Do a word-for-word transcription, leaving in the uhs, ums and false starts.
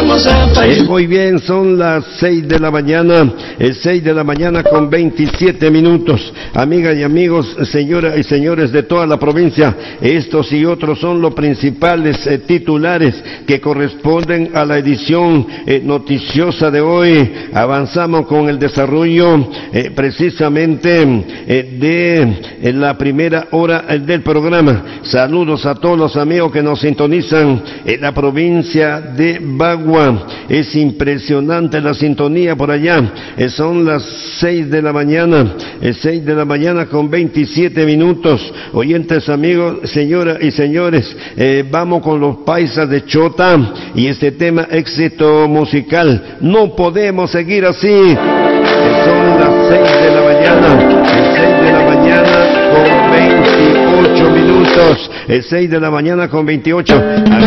estamos en Facebook. Eh, muy bien, son las seis de la mañana, eh, seis de la mañana con veintisiete minutos. Amigas y amigos, señoras y señores de toda la provincia, estos y otros son los principales eh, titulares que corresponden a la edición eh, noticiosa de hoy. Avanzamos con el desarrollo eh, precisamente eh, de eh, la primera hora eh, del programa. Saludos a todos los amigos que nos sintonizan en la provincia de Bagua. Es impresionante la sintonía por allá. Eh, son las seis de la mañana, eh, seis de la mañana con veintisiete minutos. Oyentes amigos, señoras y señores, eh, vamos con los paisas de Chota y este tema éxito musical. No podemos seguir así. Eh, son las seis de la mañana, eh, seis de la mañana con veintiocho minutos, eh, seis de la mañana con veintiocho.